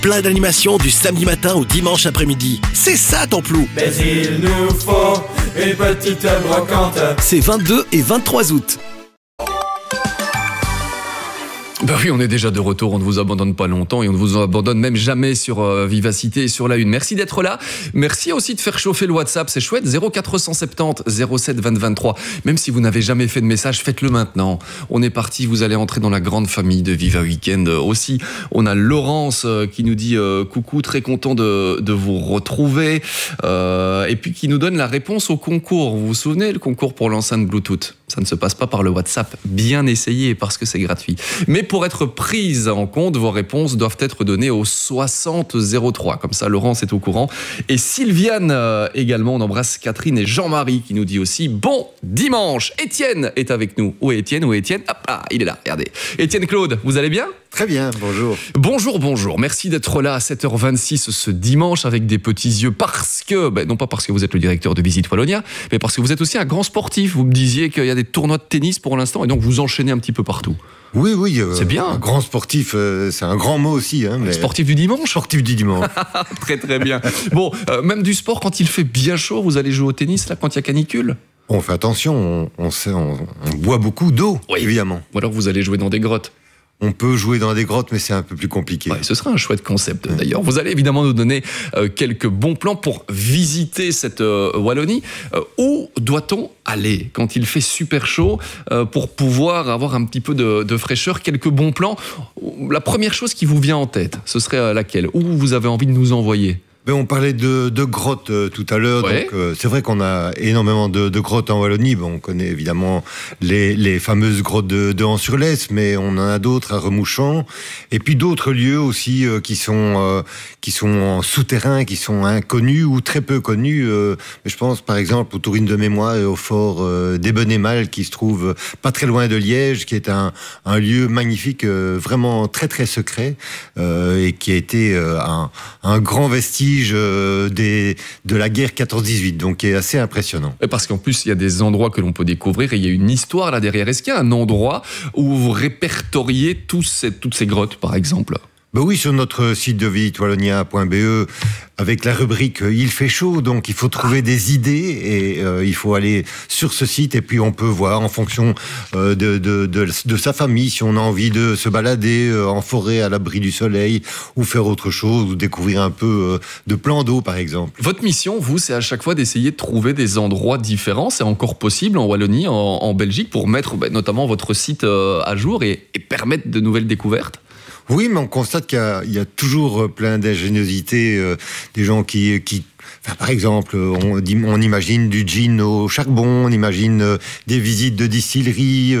Plein d'animations du samedi matin au dimanche après-midi. C'est ça ton plou. Mais il nous faut une petite brocante. C'est 22 et 23 août. Ben oui, on est déjà de retour, on ne vous abandonne pas longtemps et on ne vous abandonne même jamais sur Vivacité et sur la Une. Merci d'être là. Merci aussi de faire chauffer le WhatsApp, c'est chouette. 0470 07 20 23. Même si vous n'avez jamais fait de message, faites-le maintenant. On est parti, vous allez entrer dans la grande famille de Viva Weekend aussi. On a Laurence qui nous dit coucou, très content de vous retrouver. Et puis qui nous donne la réponse au concours. Vous vous souvenez, le concours pour l'enceinte Bluetooth? Ça ne se passe pas par le WhatsApp. Bien essayé parce que c'est gratuit. Mais pour être prise en compte, vos réponses doivent être données au 6003. Comme ça, Laurence est au courant. Et Sylviane également. On embrasse Catherine et Jean-Marie qui nous dit aussi bon dimanche. Étienne est avec nous. Où est Étienne? Où est Étienne? Hop, ah, il est là, regardez. Étienne Claude, vous allez bien? Très bien, bonjour. Bonjour. Merci d'être là à 7h26 ce dimanche avec des petits yeux parce que, non pas parce que vous êtes le directeur de Visite Wallonia, mais parce que vous êtes aussi un grand sportif. Vous me disiez qu'il y a des tournois de tennis pour l'instant et donc vous enchaînez un petit peu partout. Oui. C'est bien. Un grand sportif, c'est un grand mot aussi. Mais... Sportif du dimanche? Sportif du dimanche. Très bien. Bon, même du sport, quand il fait bien chaud, vous allez jouer au tennis là quand il y a canicule? On fait attention, on boit beaucoup d'eau, oui. Évidemment. Ou alors vous allez jouer dans des grottes? On peut jouer dans des grottes, mais c'est un peu plus compliqué. Ouais, ce sera un chouette concept d'ailleurs. Vous allez évidemment nous donner quelques bons plans pour visiter cette Wallonie. Où doit-on aller quand il fait super chaud pour pouvoir avoir un petit peu de fraîcheur? Quelques bons plans. La première chose qui vous vient en tête, ce serait laquelle? Où vous avez envie de nous envoyer? On parlait de grottes tout à l'heure, ouais. Donc c'est vrai qu'on a énormément de grottes en Wallonie. On connaît évidemment les fameuses grottes de Hans-sur-Lesse, mais on en a d'autres à Remouchant, et puis d'autres lieux aussi qui sont en souterrain, qui sont inconnus ou très peu connus. Je pense par exemple aux Tourines de Mémoire et au fort d'Ebenémal qui se trouve pas très loin de Liège, qui est un lieu magnifique, vraiment très très secret, et qui a été un grand vestige de la guerre 14-18, donc qui est assez impressionnant. Et parce qu'en plus, il y a des endroits que l'on peut découvrir et il y a une histoire là derrière. Est-ce qu'il y a un endroit où vous répertoriez toutes ces grottes, par exemple? Oui, sur notre site de visitewallonia.be, avec la rubrique « Il fait chaud », donc il faut trouver des idées et il faut aller sur ce site et puis on peut voir en fonction de sa famille si on a envie de se balader en forêt à l'abri du soleil ou faire autre chose ou découvrir un peu de plans d'eau par exemple. Votre mission, vous, c'est à chaque fois d'essayer de trouver des endroits différents. C'est encore possible en Wallonie, en Belgique, pour mettre notamment votre site à jour et permettre de nouvelles découvertes? Oui, mais on constate qu'il y a toujours plein d'ingéniosité, des gens qui par exemple, on imagine du gin au charbon, on imagine des visites de distilleries,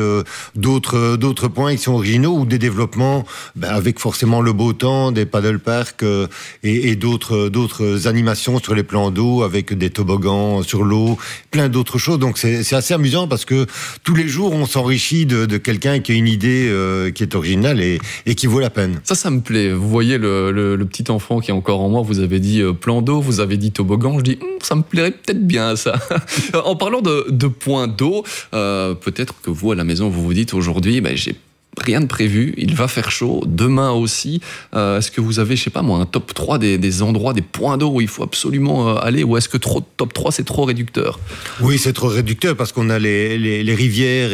d'autres points qui sont originaux ou des développements avec forcément le beau temps, des paddle parks et d'autres animations sur les plans d'eau avec des toboggans sur l'eau, plein d'autres choses. Donc c'est assez amusant parce que tous les jours on s'enrichit de quelqu'un qui a une idée qui est originale et qui vaut la peine. Ça me plaît. Vous voyez le petit enfant qui est encore en moi, vous avez dit plan d'eau, vous avez dit toboggan, je dis ça me plairait peut-être bien ça. En parlant de points d'eau, peut-être que vous à la maison vous vous dites aujourd'hui j'ai rien de prévu, il va faire chaud, demain aussi. Est-ce que vous avez, je sais pas moi, un top 3 des endroits, des points d'eau où il faut absolument aller, ou est-ce que top 3 c'est trop réducteur? Oui, c'est trop réducteur parce qu'on a les rivières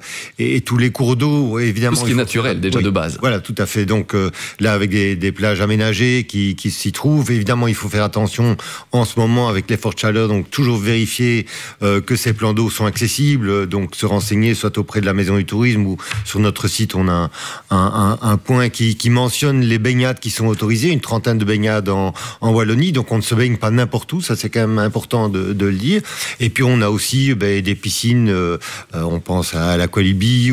et tous les cours d'eau, évidemment. Tout ce qui est naturel déjà de base. Voilà, tout à fait. Donc là, avec des plages aménagées qui s'y trouvent, évidemment, il faut faire attention en ce moment avec les fortes chaleurs, donc toujours vérifier que ces plans d'eau sont accessibles, donc se renseigner soit auprès de la Maison du Tourisme ou sur notre site. On a un point qui mentionne les baignades qui sont autorisées, une trentaine de baignades en Wallonie, donc on ne se baigne pas n'importe où, ça c'est quand même important de le dire. Et puis on a aussi des piscines, on pense à l'Aqualibi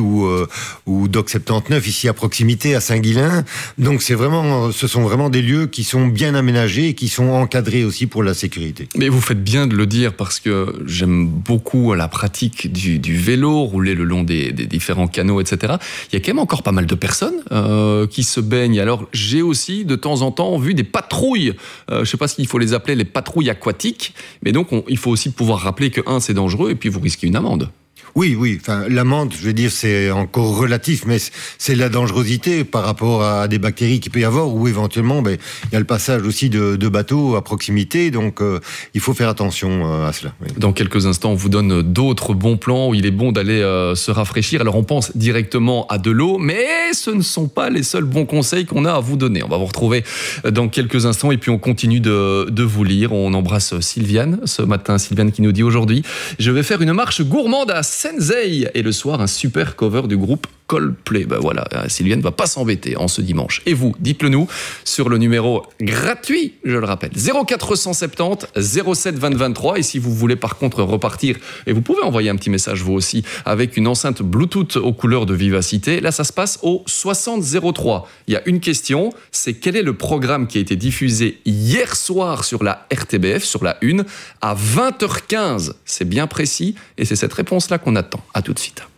ou Dock 79 ici à proximité à Saint-Guilain. Donc ce sont vraiment des lieux qui sont bien aménagés et qui sont encadrés aussi pour la sécurité. Mais vous faites bien de le dire parce que j'aime beaucoup la pratique du vélo, rouler le long des différents canaux, etc. Il y a quand même encore pas mal de personnes qui se baignent. Alors, j'ai aussi, de temps en temps, vu des patrouilles. Je ne sais pas s'il faut les appeler les patrouilles aquatiques, mais donc il faut aussi pouvoir rappeler que, c'est dangereux, et puis vous risquez une amende. Oui. Enfin, l'amande, je veux dire, c'est encore relatif, mais c'est la dangerosité par rapport à des bactéries qu'il peut y avoir, ou éventuellement, il y a le passage aussi de bateaux à proximité, donc il faut faire attention à cela. Oui. Dans quelques instants, on vous donne d'autres bons plans où il est bon d'aller se rafraîchir. Alors, on pense directement à de l'eau, mais ce ne sont pas les seuls bons conseils qu'on a à vous donner. On va vous retrouver dans quelques instants et puis on continue de vous lire. On embrasse Sylviane ce matin. Sylviane qui nous dit aujourd'hui, je vais faire une marche gourmande à Sensei et le soir un super cover du groupe Coldplay. Voilà, Sylviane ne va pas s'embêter en ce dimanche. Et vous, dites-le nous sur le numéro gratuit, je le rappelle, 0470 07 20 23. Et si vous voulez par contre repartir, et vous pouvez envoyer un petit message vous aussi, avec une enceinte Bluetooth aux couleurs de Vivacité, là ça se passe au 60 03. Il y a une question, c'est quel est le programme qui a été diffusé hier soir sur la RTBF, sur la 1, à 20h15. C'est bien précis et c'est cette réponse-là qu'on attend. À tout de suite.